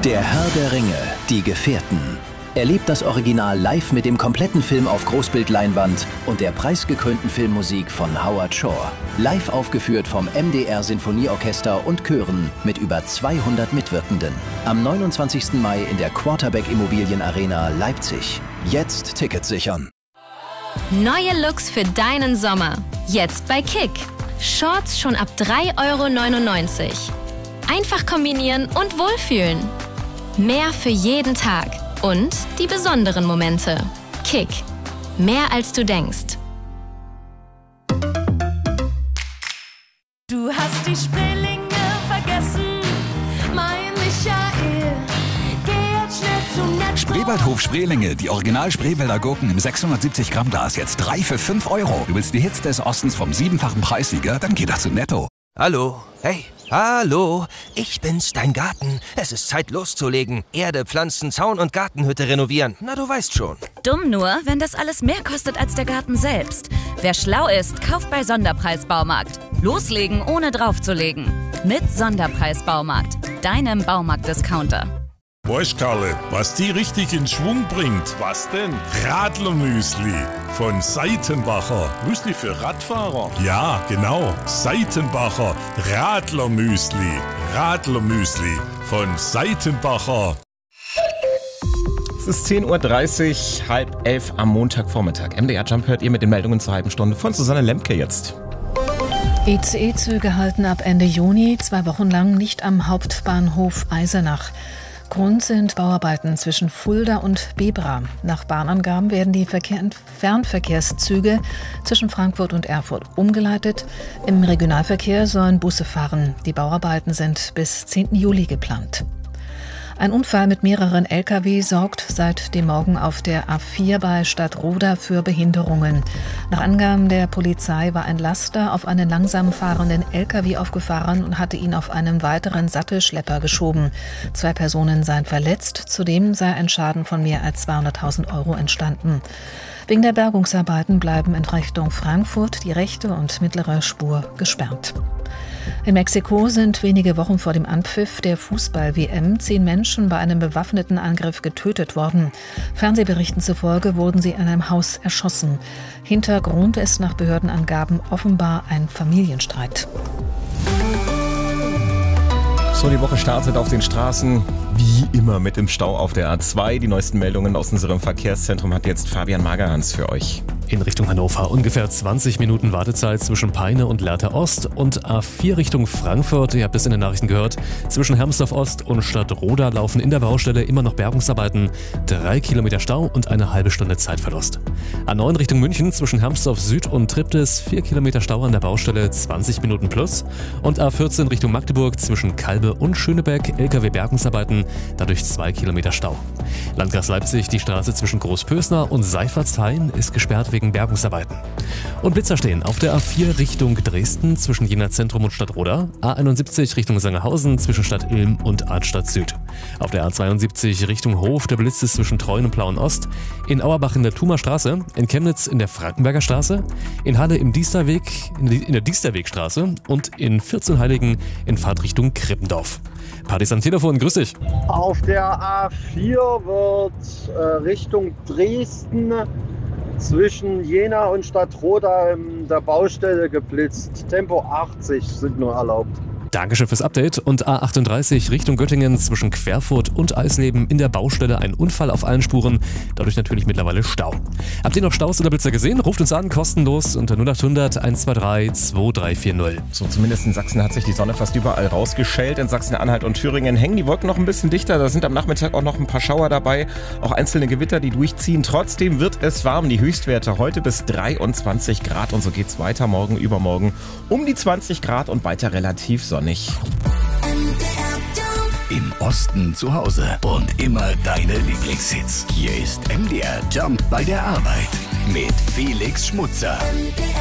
Der Herr der Ringe, die Gefährten. Erlebt das Original live mit dem kompletten Film auf Großbildleinwand und der preisgekrönten Filmmusik von Howard Shore. Live aufgeführt vom MDR Sinfonieorchester und Chören mit über 200 Mitwirkenden. Am 29. Mai in der Quarterback Immobilien Arena Leipzig. Jetzt Tickets sichern. Neue Looks für deinen Sommer. Jetzt bei Kick. Shorts schon ab 3,99 €. Einfach kombinieren und wohlfühlen. Mehr für jeden Tag. Und die besonderen Momente. Kick. Mehr als du denkst. Du hast die Spreelinge vergessen, mein Michael. Geh jetzt schnell zu Netto. Spreewaldhof Spreelinge, die Original Spreewälder Gurken im 670 Gramm Glas, jetzt 3 für 5 €. Du willst die Hits des Ostens vom 7-fachen Preissieger? Dann geh doch zu Netto. Hallo, hey, hallo, ich bin's, dein Garten. Es ist Zeit loszulegen. Erde, Pflanzen, Zaun und Gartenhütte renovieren. Na, du weißt schon. Dumm nur, wenn das alles mehr kostet als der Garten selbst. Wer schlau ist, kauft bei Sonderpreis Baumarkt. Loslegen, ohne draufzulegen. Mit Sonderpreis Baumarkt, deinem Baumarkt-Discounter. Weißt Karle, was die richtig in Schwung bringt? Was denn? Radlermüsli von Seitenbacher. Müsli für Radfahrer? Ja, genau. Seitenbacher Radlermüsli. Radlermüsli von Seitenbacher. Es ist 10:30 Uhr, 10:30 am Montagvormittag. MDR Jump hört ihr mit den Meldungen zur halben Stunde von Susanne Lemke jetzt. ICE-Züge halten ab Ende Juni 2 Wochen lang nicht am Hauptbahnhof Eisenach. Grund sind Bauarbeiten zwischen Fulda und Bebra. Nach Bahnangaben werden die Fernverkehrszüge zwischen Frankfurt und Erfurt umgeleitet. Im Regionalverkehr sollen Busse fahren. Die Bauarbeiten sind bis 10. Juli geplant. Ein Unfall mit mehreren Lkw sorgt seit dem Morgen auf der A4 bei Stadtroda für Behinderungen. Nach Angaben der Polizei war ein Laster auf einen langsam fahrenden Lkw aufgefahren und hatte ihn auf einen weiteren Sattelschlepper geschoben. 2 Personen seien verletzt, zudem sei ein Schaden von mehr als 200.000 € entstanden. Wegen der Bergungsarbeiten bleiben in Richtung Frankfurt die rechte und mittlere Spur gesperrt. In Mexiko sind wenige Wochen vor dem Anpfiff der Fußball-WM 10 Menschen bei einem bewaffneten Angriff getötet worden. Fernsehberichten zufolge wurden sie in einem Haus erschossen. Hintergrund ist nach Behördenangaben offenbar ein Familienstreit. So, die Woche startet auf den Straßen wie immer mit dem Stau auf der A2. Die neuesten Meldungen aus unserem Verkehrszentrum hat jetzt Fabian Magerhans für euch. In Richtung Hannover ungefähr 20 Minuten Wartezeit zwischen Peine und Lehrte Ost und A4 Richtung Frankfurt. Ihr habt es in den Nachrichten gehört. Zwischen Hermsdorf Ost und Stadtroda laufen in der Baustelle immer noch Bergungsarbeiten. 3 Kilometer Stau und eine halbe Stunde Zeitverlust. A9 Richtung München zwischen Hermsdorf Süd und Triptis 4 Kilometer Stau an der Baustelle, 20 Minuten plus. Und A14 Richtung Magdeburg zwischen Kalbe und Schöneberg LKW Bergungsarbeiten, dadurch 2 Kilometer Stau. Landkreis Leipzig, die Straße zwischen Großpösner und Seifertshain ist gesperrt wegen Bergungsarbeiten. Und Blitzer stehen auf der A4 Richtung Dresden zwischen Jena Zentrum und Stadtroda, A71 Richtung Sangerhausen zwischen Stadt Ilm und Arnstadt Süd. Auf der A72 Richtung Hof, der Blitz ist zwischen Treuen und Plauen Ost, in Auerbach in der Thumer Straße, in Chemnitz in der Frankenberger Straße, in Halle im Diesterweg, in der Diesterwegstraße und in 14 Heiligen in Fahrtrichtung Krippendorf. Partys am Telefon, grüß dich. Auf der A4 wird Richtung Dresden zwischen Jena und Stadtroda in der Baustelle geblitzt. Tempo 80 sind nur erlaubt. Dankeschön fürs Update. Und A38 Richtung Göttingen zwischen Querfurt und Eisleben in der Baustelle ein Unfall auf allen Spuren. Dadurch natürlich mittlerweile Stau. Habt ihr noch Staus oder Blitzer gesehen? Ruft uns an, kostenlos unter 0800 123 2340. So, zumindest in Sachsen hat sich die Sonne fast überall rausgeschält. In Sachsen-Anhalt und Thüringen hängen die Wolken noch ein bisschen dichter. Da sind am Nachmittag auch noch ein paar Schauer dabei. Auch einzelne Gewitter, die durchziehen. Trotzdem wird es warm. Die Höchstwerte heute bis 23 Grad. Und so geht's weiter morgen, übermorgen um die 20 Grad und weiter relativ sonnig. Im Osten zu Hause und immer deine Lieblingshits. Hier ist MDR Jump bei der Arbeit mit Felix Schmutzer.